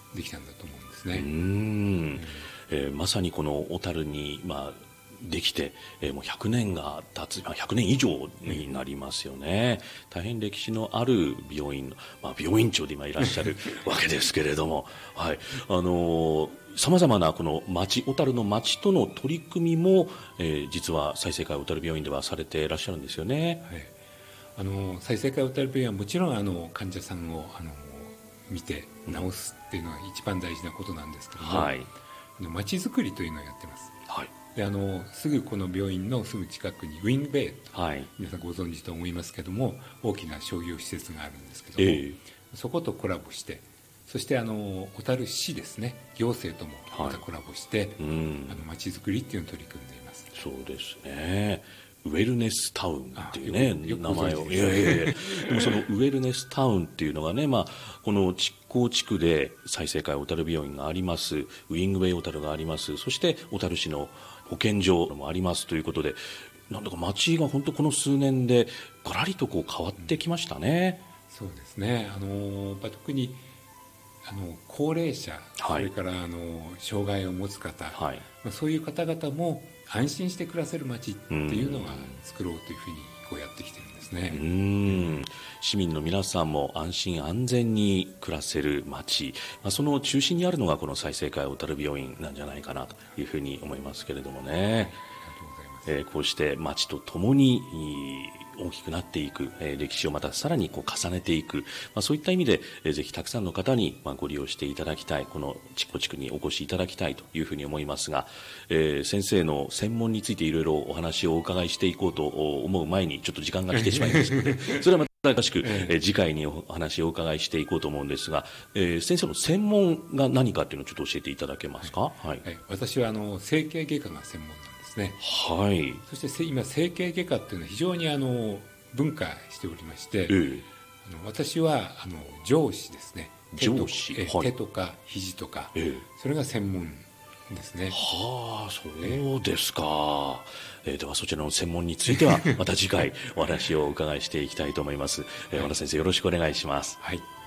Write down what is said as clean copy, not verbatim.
できたんだと思うんですね。 まさにこの小樽に、できて、もう100年が経つ、100年以上になりますよね。大変歴史のある病院の、病院長で今いらっしゃるわけですけれども、はい、様々なこの町、小樽の町との取り組みも、実は済生会小樽病院ではされていらっしゃるんですよね。 はい、済生会小樽病院はもちろん患者さんを見て治すっていうのは一番大事なことなんですけども、はい、町づくりというのをやってます。はい、ですぐこの病院のすぐ近くにウィングベイと、はい、皆さんご存知と思いますけども、大きな商業施設があるんですけども、そことコラボして、そして小樽市ですね、行政ともまたコラボして、町づくりっていうのを取り組んでいます。 そうですね。ウェルネスタウンっていうね、名前を。でもそのウェルネスタウンっていうのがね、この築港地区で済生会小樽病院があります、ウィングウェイ小樽があります、そして小樽市の保健所もありますということで、なんだか街が本当この数年でガラリとこう変わってきましたね。 そうですね。特に高齢者、それから障害を持つ方、はい、そういう方々も安心して暮らせる街っていうのが作ろうというふうにこうやってきてるんですね。 市民の皆さんも安心安全に暮らせる街、その中心にあるのがこの済生会小樽病院なんじゃないかなというふうに思いますけれどもね。はい、ありがとうございます。こうして街とともに大きくなっていく、歴史をまたさらにこう重ねていく、そういった意味で、ぜひたくさんの方にご利用していただきたい、この築港地区にお越しいただきたいというふうに思いますが、先生の専門についていろいろお話をお伺いしていこうと思う前にちょっと時間が来てしまいますのでそれはまた詳しく、次回にお話をお伺いしていこうと思うんですが、先生の専門が何かというのをちょっと教えていただけますか。はい、 私は整形外科が専門なんですね。 はい、 そして今整形外科っていうのは非常に分化しておりまして、私は上肢ですね、手とか肘とか、それが専門ですね。 はあ、そうですか。ではそちらの専門についてはまた次回お話をお伺いしていきたいと思います。和田先生、よろしくお願いします。 はい。